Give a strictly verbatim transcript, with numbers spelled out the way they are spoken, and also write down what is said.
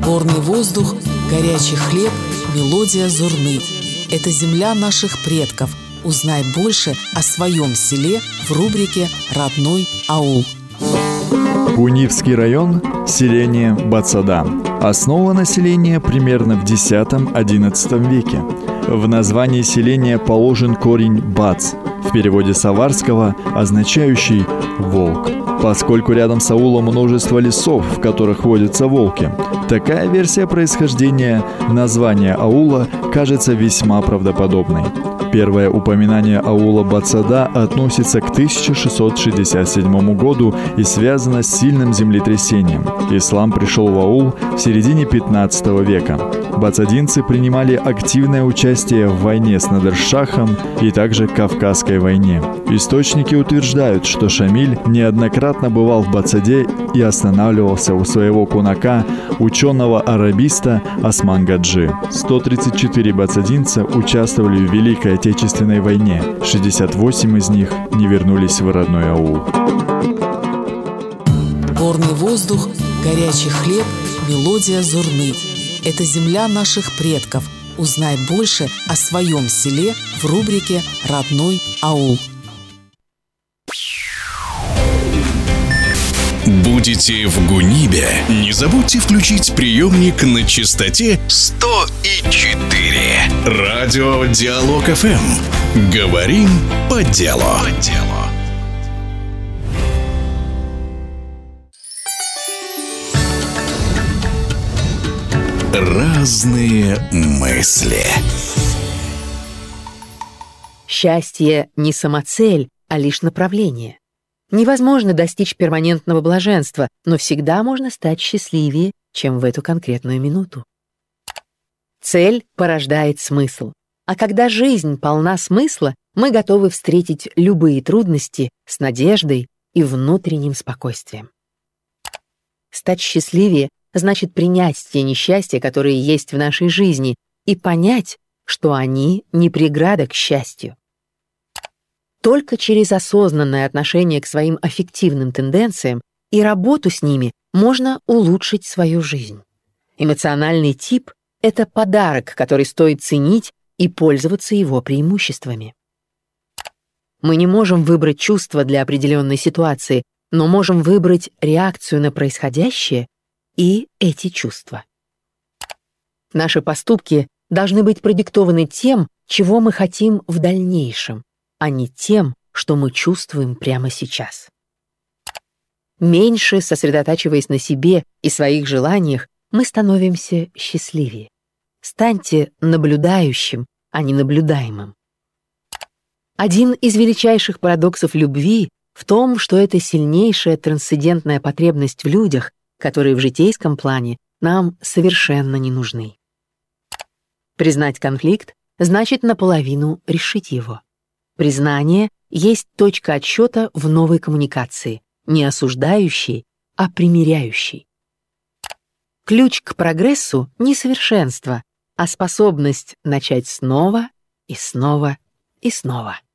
Горный воздух, горячий хлеб, мелодия зурны. Это земля наших предков. Узнай больше о своем селе в рубрике «Родной аул». Гунивский район, селение Бацада. Основа населения примерно в десятом-одиннадцатом веке. В названии селения положен корень «бац», в переводе с аварского означающий «волк», поскольку рядом с аулом множество лесов, в которых водятся волки. Такая версия происхождения названия аула кажется весьма правдоподобной. Первое упоминание аула Бацада относится к тысяча шестьсот шестьдесят седьмому году и связано с сильным землетрясением. Ислам пришел в аул в середине пятнадцатого века. Бацадинцы принимали активное участие в войне с Надыршахом и также Кавказской войне. Источники утверждают, что Шамиль неоднократно бывал в Бацаде и останавливался у своего кунака, ученого-арабиста Осман-Гаджи. сто тридцать четыре бацадинца участвовали в Великой Отечественной войне. шестьдесят восемь из них не вернулись в родной аул. Горный воздух, горячий хлеб, мелодия зурны. Это земля наших предков. Узнай больше о своем селе в рубрике «Родной аул». Будете в Гунибе? Не забудьте включить приемник на частоте сто и четыре. Радио Диалог эф эм. Говорим по делу. По делу. Разные мысли. Счастье не самоцель, а лишь направление. Невозможно достичь перманентного блаженства, но всегда можно стать счастливее, чем в эту конкретную минуту. Цель порождает смысл. А когда жизнь полна смысла, мы готовы встретить любые трудности с надеждой и внутренним спокойствием. Стать счастливее значит принять те несчастья, которые есть в нашей жизни, и понять, что они не преграда к счастью. Только через осознанное отношение к своим аффективным тенденциям и работу с ними можно улучшить свою жизнь. Эмоциональный тип — это подарок, который стоит ценить и пользоваться его преимуществами. Мы не можем выбрать чувства для определенной ситуации, но можем выбрать реакцию на происходящее и эти чувства. Наши поступки должны быть продиктованы тем, чего мы хотим в дальнейшем, а не тем, что мы чувствуем прямо сейчас. Меньше сосредотачиваясь на себе и своих желаниях, мы становимся счастливее. Станьте наблюдающим, а не наблюдаемым. Один из величайших парадоксов любви в том, что это сильнейшая трансцендентная потребность в людях, которые в житейском плане нам совершенно не нужны. Признать конфликт значит наполовину решить его. Признание есть точка отсчета в новой коммуникации, не осуждающей, а примиряющей. Ключ к прогрессу — не совершенство, а способность начать снова и снова и снова.